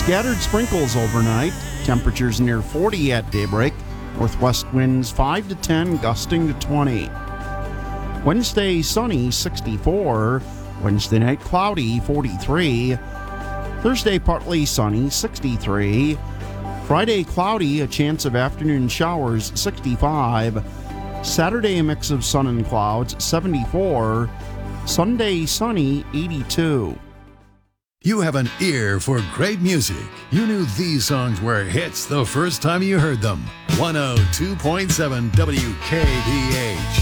Scattered sprinkles overnight. Temperatures near 40 at daybreak. Northwest winds 5 to 10, gusting to 20. Wednesday, sunny, 64. Wednesday night, cloudy, 43. Thursday, partly sunny, 63. Friday, cloudy, a chance of afternoon showers, 65. Saturday, a mix of sun and clouds, 74. Sunday, sunny, 82. You have an ear for great music. You knew these songs were hits the first time you heard them. 102.7 WKBH.